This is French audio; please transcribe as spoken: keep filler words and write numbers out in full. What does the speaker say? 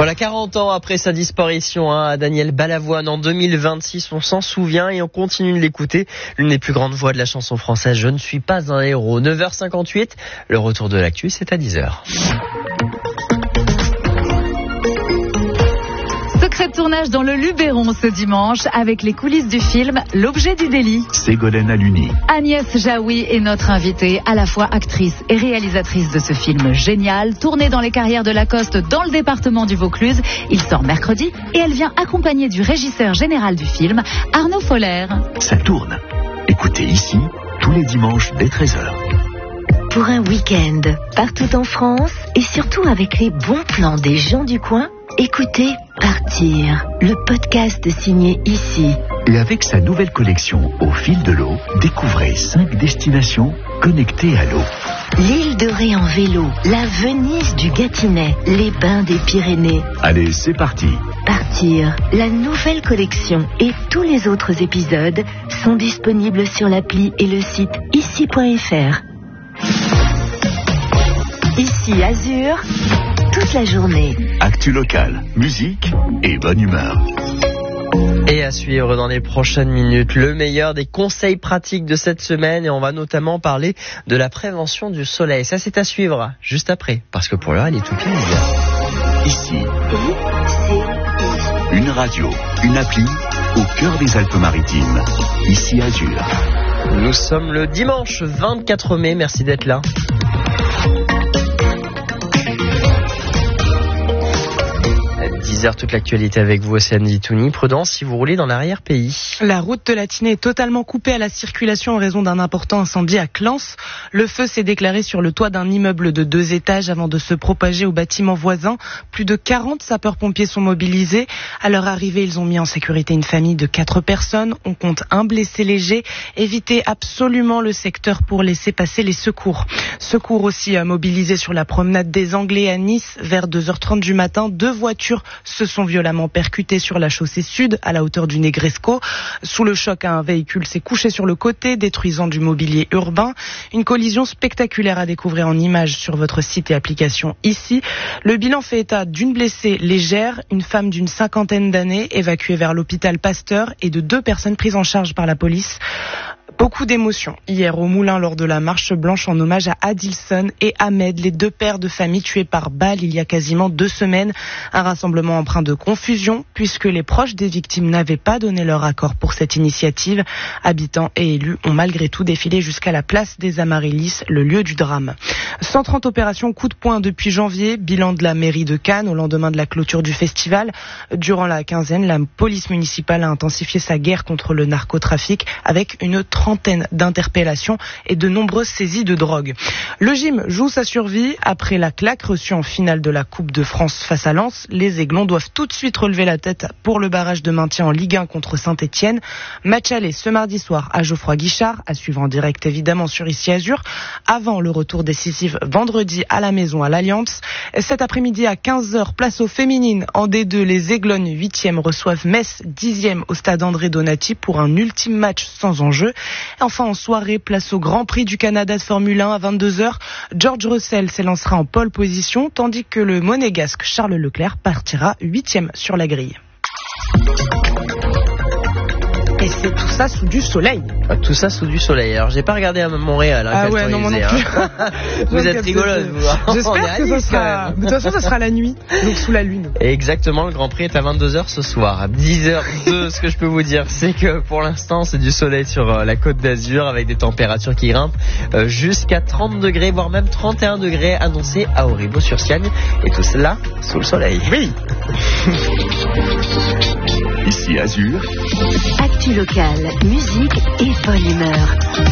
Voilà, quarante ans après sa disparition, hein, à Daniel Balavoine en deux mille vingt-six, on s'en souvient et on continue de l'écouter. L'une des plus grandes voix de la chanson française, Je ne suis pas un héros. neuf heures cinquante-huit, le retour de l'actu, c'est à dix heures. Secret de tournage dans le Luberon ce dimanche avec les coulisses du film L'objet du délit. Ségolène Aluni. Agnès Jaoui est notre invitée, à la fois actrice et réalisatrice de ce film génial, tourné dans les carrières de Lacoste dans le département du Vaucluse. Il sort mercredi et elle vient accompagnée du régisseur général du film, Arnaud Foller. Ça tourne. Écoutez ici, tous les dimanches dès treize heures. Pour un week-end, partout en France et surtout avec les bons plans des gens du coin, écoutez Partir, le podcast signé ici. Et avec sa nouvelle collection Au fil de l'eau, découvrez cinq destinations connectées à l'eau. L'île de Ré en vélo, la Venise du Gâtinais, les bains des Pyrénées. Allez, c'est parti. Partir, la nouvelle collection et tous les autres épisodes sont disponibles sur l'appli et le site ici point f r. Ici Azur, toute la journée. Actu locale, musique et bonne humeur. Et à suivre dans les prochaines minutes, le meilleur des conseils pratiques de cette semaine. Et on va notamment parler de la prévention du soleil. Ça, c'est à suivre juste après, parce que pour l'heure, il est tout pile. Ici, une radio, une appli au cœur des Alpes-Maritimes. Ici Azur. Nous sommes le dimanche vingt-quatre mai. Merci d'être là. dix heures, toute l'actualité avec vous, Océane Ditouni. Prudence si vous roulez dans l'arrière-pays. La route de la Tinée est totalement coupée à la circulation en raison d'un important incendie à Clans. Le feu s'est déclaré sur le toit d'un immeuble de deux étages avant de se propager au bâtiment voisin. Plus de quarante sapeurs-pompiers sont mobilisés. À leur arrivée, ils ont mis en sécurité une famille de quatre personnes. On compte un blessé léger. Évitez absolument le secteur pour laisser passer les secours. Secours aussi mobilisés sur la promenade des Anglais à Nice. Vers deux heures trente du matin, deux voitures se sont violemment percutés sur la chaussée sud à la hauteur du Negresco. Sous le choc, un véhicule s'est couché sur le côté, détruisant du mobilier urbain. Une collision spectaculaire à découvrir en images sur votre site et application ici. Le bilan fait état d'une blessée légère, une femme d'une cinquantaine d'années évacuée vers l'hôpital Pasteur et de deux personnes prises en charge par la police. Beaucoup d'émotions hier au Moulin lors de la marche blanche en hommage à Adilson et Ahmed, les deux pères de famille tués par balle il y a quasiment deux semaines. Un rassemblement empreint de confusion puisque les proches des victimes n'avaient pas donné leur accord pour cette initiative. Habitants et élus ont malgré tout défilé jusqu'à la place des Amaryllis, le lieu du drame. cent trente opérations coup de poing depuis janvier, bilan de la mairie de Cannes au lendemain de la clôture du festival. Durant la quinzaine, la police municipale a intensifié sa guerre contre le narcotrafic avec une trentaine d'interpellations et de nombreuses saisies de drogue. Le gym joue sa survie. Après la claque reçue en finale de la Coupe de France face à Lens, les Aiglons doivent tout de suite relever la tête pour le barrage de maintien en Ligue un contre Saint-Etienne. Match aller ce mardi soir à Geoffroy-Guichard, à suivre en direct évidemment sur Ici Azur, avant le retour décisif vendredi à la maison à l'Alliance. Cet après-midi à quinze heures, place aux féminines. En D deux, les Aiglons huitième reçoivent Metz dixième au stade André Donati pour un ultime match sans enjeu. Enfin, en soirée, place au Grand Prix du Canada de Formule un à vingt-deux heures. George Russell s'élancera en pole position, tandis que le monégasque Charles Leclerc partira huitième sur la grille. Et c'est tout ça sous du soleil. Ah, tout ça sous du soleil. Alors, j'ai pas regardé à Montréal. Hein, ah ouais, non, moi non plus. Hein. Vous êtes rigolote, vous. J'espère que ça sera... De toute façon, ça sera la nuit, donc sous la lune. Et exactement, le Grand Prix est à vingt-deux heures ce soir. À dix heures deux, ce que je peux vous dire, c'est que pour l'instant, c'est du soleil sur la Côte d'Azur avec des températures qui grimpent jusqu'à trente degrés, voire même trente et un degrés annoncés à Auribeau-sur-Siagne. Et tout cela sous le soleil. Oui. Ici Azur. Actu locale, musique et bonne humeur.